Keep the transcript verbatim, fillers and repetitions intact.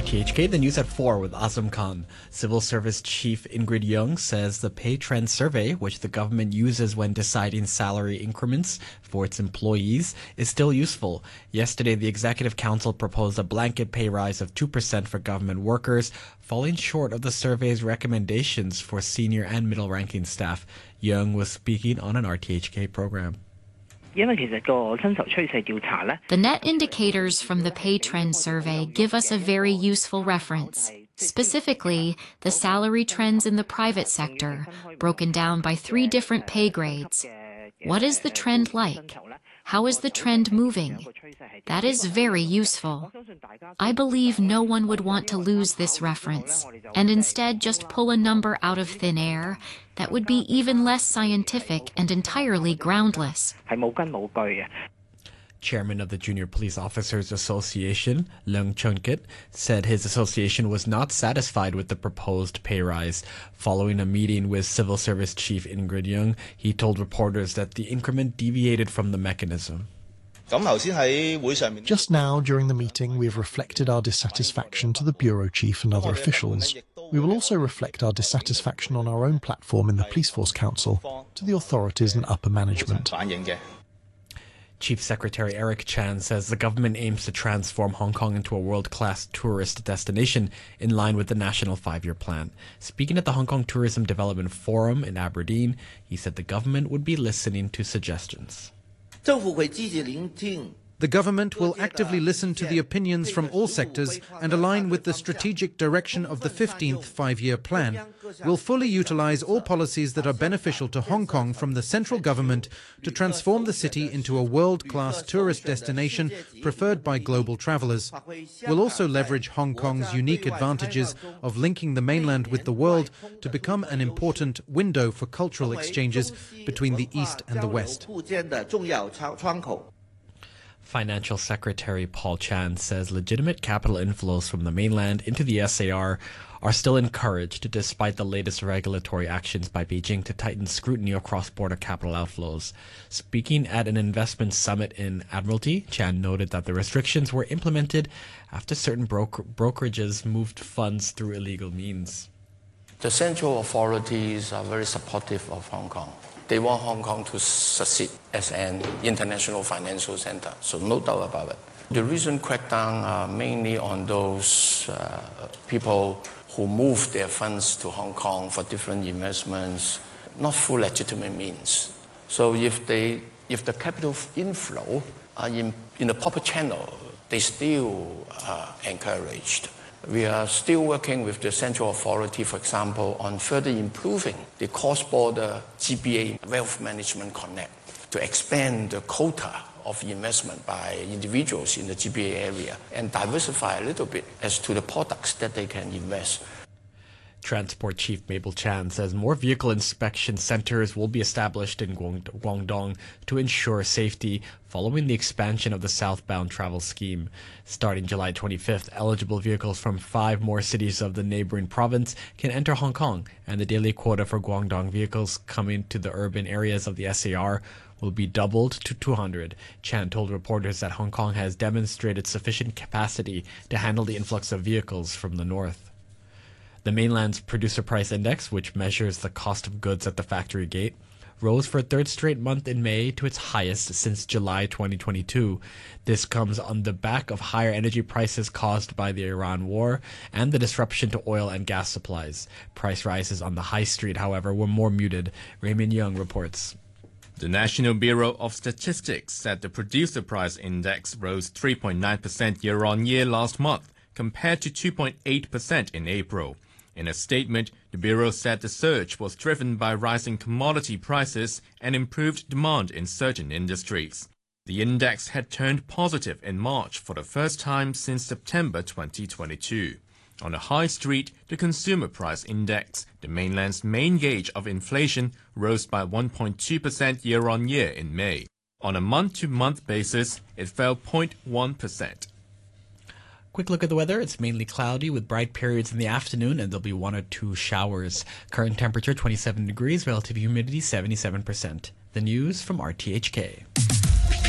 R T H K, the news at four with Azam Khan. Civil Service Chief Ingrid Yeung says the pay trend survey, which the government uses when deciding salary increments for its employees, is still useful. Yesterday, the Executive Council proposed a blanket pay rise of two percent for government workers, falling short of the survey's recommendations for senior and middle-ranking staff. Yeung was speaking on an R T H K program. The net indicators from the pay trend survey give us a very useful reference. Specifically, the salary trends in the private sector, broken down by three different pay grades. What is the trend like? How is the trend moving? That is very useful. I believe no one would want to lose this reference, and instead just pull a number out of thin air that would be even less scientific and entirely groundless. Chairman of the Junior Police Officers Association, Leung Chun-kit, said his association was not satisfied with the proposed pay rise. Following a meeting with Civil Service Chief Ingrid Yeung, he told reporters that the increment deviated from the mechanism. Just now, during the meeting, we have reflected our dissatisfaction to the Bureau Chief and other officials. We will also reflect our dissatisfaction on our own platform in the Police Force Council to the authorities and upper management. Chief Secretary Eric Chan says the government aims to transform Hong Kong into a world-class tourist destination in line with the National Five-Year Plan. Speaking at the Hong Kong Tourism Development Forum in Aberdeen, he said the government would be listening to suggestions. The government will actively listen to the opinions from all sectors and align with the strategic direction of the fifteenth Five-Year Plan. We'll fully utilize all policies that are beneficial to Hong Kong from the central government to transform the city into a world-class tourist destination preferred by global travelers. We'll also leverage Hong Kong's unique advantages of linking the mainland with the world to become an important window for cultural exchanges between the East and the West. Financial Secretary Paul Chan says legitimate capital inflows from the mainland into the S A R are still encouraged despite the latest regulatory actions by Beijing to tighten scrutiny of cross-border capital outflows. Speaking at an investment summit in Admiralty, Chan noted that the restrictions were implemented after certain broker- brokerages moved funds through illegal means. The central authorities are very supportive of Hong Kong. They want Hong Kong to succeed as an international financial center, so no doubt about it. The recent crackdown are mainly on those uh, people who move their funds to Hong Kong for different investments, not through legitimate means. So if they, if the capital inflow are in, in the proper channel, they still are encouraged. We are still working with the central authority, for example, on further improving the cross-border G B A Wealth Management Connect to expand the quota of investment by individuals in the G B A area and diversify a little bit as to the products that they can invest. Transport Chief Mabel Chan says more vehicle inspection centers will be established in Guangdong to ensure safety following the expansion of the southbound travel scheme. Starting July twenty-fifth, eligible vehicles from five more cities of the neighboring province can enter Hong Kong, and the daily quota for Guangdong vehicles coming to the urban areas of the S A R will be doubled to two hundred. Chan told reporters that Hong Kong has demonstrated sufficient capacity to handle the influx of vehicles from the north. The mainland's Producer Price Index, which measures the cost of goods at the factory gate, rose for a third straight month in May to its highest since July twenty twenty-two. This comes on the back of higher energy prices caused by the Iran war and the disruption to oil and gas supplies. Price rises on the high street, however, were more muted. Raymond Young reports. The National Bureau of Statistics said the Producer Price Index rose three point nine percent year-on-year last month, compared to two point eight percent in April. In a statement, the Bureau said the surge was driven by rising commodity prices and improved demand in certain industries. The index had turned positive in March for the first time since September twenty twenty-two. On the high street, the Consumer Price Index, the mainland's main gauge of inflation, rose by one point two percent year-on-year in May. On a month-to-month basis, it fell zero point one percent. Quick look at the weather. It's mainly cloudy with bright periods in the afternoon, and there'll be one or two showers. Current temperature twenty-seven degrees, relative humidity seventy-seven percent. The news from R T H K.